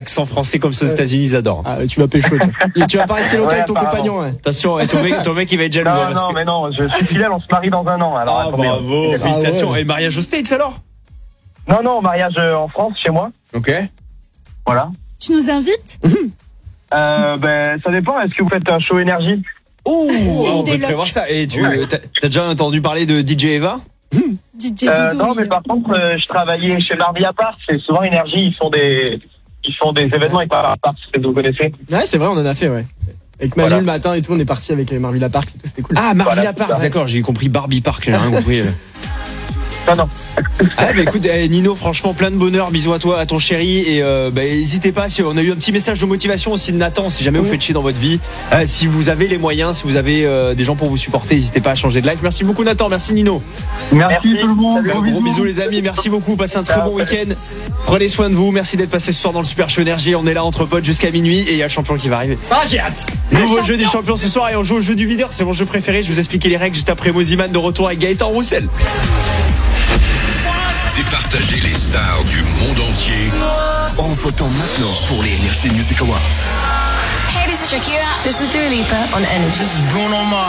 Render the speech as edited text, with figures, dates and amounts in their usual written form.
l'accent français comme ça aux États-Unis, ils adorent. Ah, tu vas pécho. Et tu vas pas rester longtemps avec ton compagnon. Ouais. Attention, ton mec il va être jaloux. Non, mais non, je suis fidèle, on se marie dans un an. Alors, attendez, bravo, félicitations. Et mariage aux States alors? Non, mariage en France, chez moi. Ok. Voilà. Tu nous invites? Ça dépend, est-ce que vous faites un show énergie? On peut prévoir ça. Et t'as déjà entendu parler de DJ Eva? DJ Doudou. Non, mais par contre, je travaillais chez Mardi Apart, c'est souvent énergie, ils font des événements avec Mardi Apart, c'est ce que vous connaissez. Ouais, c'est vrai, on en a fait, ouais. Avec Manu le matin et tout, on est parti avec Marvilla Park, c'était cool. Ah, Marvilla Park, d'accord, j'ai compris Barbie Park, j'ai rien compris. Non. Ah bah écoute Nino, franchement plein de bonheur, bisous à toi, à ton chéri, et n'hésitez pas, si on a eu un petit message de motivation aussi de Nathan, si jamais vous faites chier dans votre vie, si vous avez les moyens, si vous avez des gens pour vous supporter, n'hésitez pas à changer de life. Merci beaucoup Nathan, merci Nino. Merci tout le monde. Gros bisous les amis, merci beaucoup, passez un très bon week-end, prenez soin de vous, merci d'être passé ce soir dans le Super Show Énergie, on est là entre potes jusqu'à minuit et il y a le champion qui va arriver. Ah j'ai hâte. Nouveau jeu du champion ce soir et on joue au jeu du videur, c'est mon jeu préféré, je vous expliquer les règles juste après Moziman de retour avec Gaëtan Roussel. Départager les stars du monde entier en votant maintenant pour les Energy Music Awards. Hey, this is Shakira. This is Dua Lipa on Energy. This is Bruno Mars.